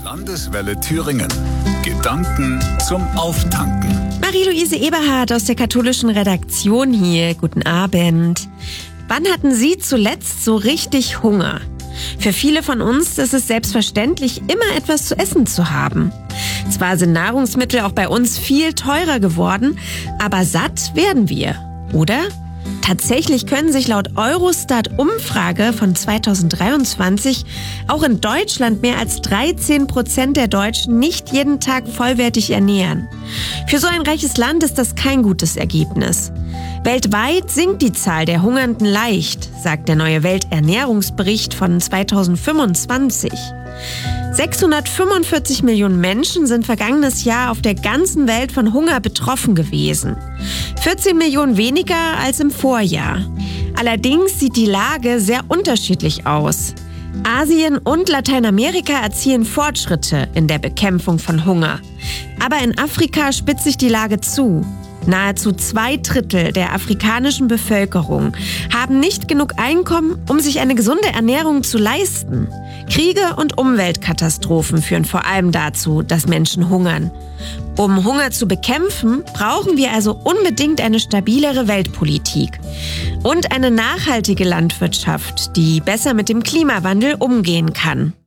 Landeswelle Thüringen. Gedanken zum Auftanken. Marie-Louise Eberhardt aus der katholischen Redaktion hier. Guten Abend. Wann hatten Sie zuletzt so richtig Hunger? Für viele von uns ist es selbstverständlich, immer etwas zu essen zu haben. Zwar sind Nahrungsmittel auch bei uns viel teurer geworden, aber satt werden wir, oder? Tatsächlich können sich laut Eurostat-Umfrage von 2023 auch in Deutschland mehr als 13% der Deutschen nicht jeden Tag vollwertig ernähren. Für so ein reiches Land ist das kein gutes Ergebnis. Weltweit sinkt die Zahl der Hungernden leicht, sagt der neue Welternährungsbericht von 2025. 645 Millionen Menschen sind vergangenes Jahr auf der ganzen Welt von Hunger betroffen gewesen. 14 Millionen weniger als im Vorjahr. Allerdings sieht die Lage sehr unterschiedlich aus. Asien und Lateinamerika erzielen Fortschritte in der Bekämpfung von Hunger. Aber in Afrika spitzt sich die Lage zu. Nahezu 2/3 der afrikanischen Bevölkerung haben nicht genug Einkommen, um sich eine gesunde Ernährung zu leisten. Kriege und Umweltkatastrophen führen vor allem dazu, dass Menschen hungern. Um Hunger zu bekämpfen, brauchen wir also unbedingt eine stabilere Weltpolitik und eine nachhaltige Landwirtschaft, die besser mit dem Klimawandel umgehen kann.